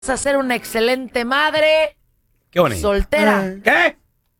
a ser una excelente madre. Qué bonito. Soltera. ¿Qué?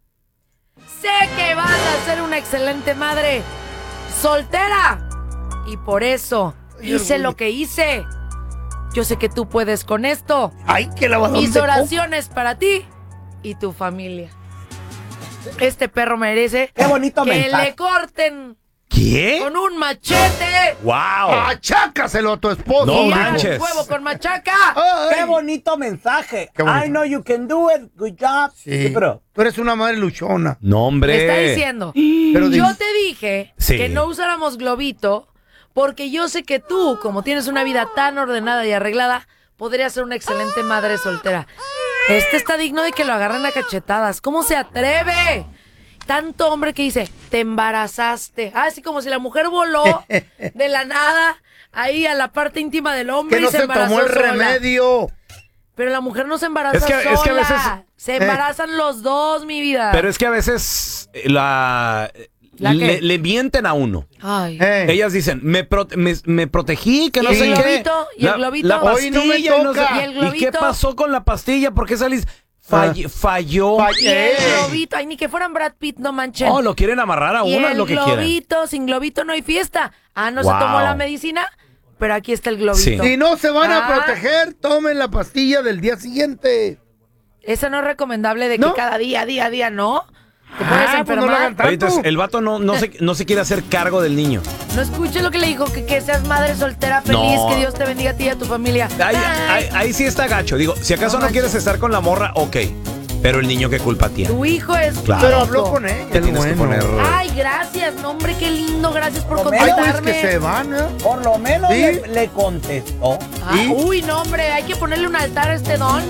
Sé que vas a ser una excelente madre soltera. Y por eso hice lo que hice. Yo sé que tú puedes con esto. Ay, que la Mis oraciones para ti y tu familia. Este perro merece Qué bonito que mensaje. le corten ¿Qué? con un machete. ¡Wow! Achácaselo a tu esposo. No y manches. un huevo con machaca. Ay. Qué bonito mensaje. Qué bonito. I know you can do it. Good job. Sí. Pero Tú eres una madre luchona. No, hombre. Me está diciendo. Pero Yo te dije Sí. que no usáramos globito porque yo sé que tú, como tienes una vida tan ordenada y arreglada, podrías ser una excelente madre soltera. Este está digno de que lo agarren a cachetadas. ¿Cómo se atreve? Tanto hombre que dice, te embarazaste. Así como si la mujer voló de la nada ahí a la parte íntima del hombre que no y se se embarazó tomó el sola. remedio. Pero la mujer no se embaraza Es que a sola. veces- Se embarazan los dos, mi vida. Pero es que a veces ¿La qué? le mienten a uno. Ay. Ellas dicen, me protegí, que ¿Y no el sé globito? qué. ¿Y el globito? La Hoy no me pastilla y no sé- toca. ¿Y el ¿Y qué globito? pasó con la pastilla? ¿Por qué salís? Falló. Y el globito, ay, ni que fueran Brad Pitt, no manchen. Oh, lo quieren amarrar a y uno, el es lo que quieren. globito, sin globito no hay fiesta. Ah, no se Wow. tomó la medicina, pero aquí está el globito. Sí. Si no se van a Ah. proteger, tomen la pastilla del día siguiente. Esa no es recomendable de que ¿No? cada día, no. Te puedes Pues no enfermar. lo hagan Oye, entonces, tanto. el vato no se quiere hacer cargo del niño. No escuche lo que le dijo, que seas madre soltera feliz, No. que Dios te bendiga a ti y a tu familia. Ahí sí está gacho. Digo, si acaso No no quieres estar con la morra, ok. Pero el niño, ¿qué culpa tiene? Tu hijo es Claro. Pero habló con ella. Te tienes que poner... Ay, gracias, no, hombre, qué lindo, gracias por Hombre, Ay, contestarme. pues que se van, ¿eh? por lo menos ¿Sí? le contestó. Ah, uy, no, hombre, hay que ponerle un altar a este don.